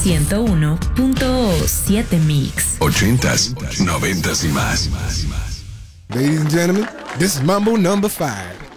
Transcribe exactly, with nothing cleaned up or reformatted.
ciento uno punto siete Mix. Ochentas, noventas y más. Ladies and gentlemen, this is Mambo number five.